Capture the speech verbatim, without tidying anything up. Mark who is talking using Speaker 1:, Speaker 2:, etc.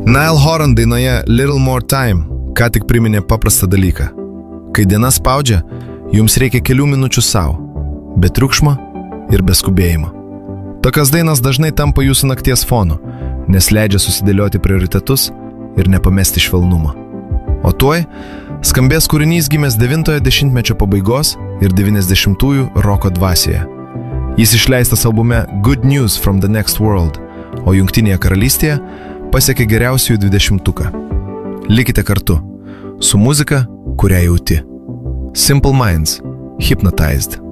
Speaker 1: Niall Horan dainoje Little More Time ką tik priminė paprastą dalyką. Kai diena spaudžia, jums reikia kelių minučių savo, be triukšmo ir be skubėjimo. Tokios dainos dažnai tampa jūsų nakties fonu, nes leidžia susidėlioti prioritetus ir nepamesti švelnumo. O tuoj skambės kūrinys gimęs devintojo dešimtmečio pabaigos ir devyniasdešimtųjų roko dvasioje. Jis išleistas albume Good News from the Next World, o Jungtinėje karalystėje pasiekė geriausiųjų dvidešimtuką. Likite kartu su muzika, kurią jauti. Simple Minds, Hypnotized.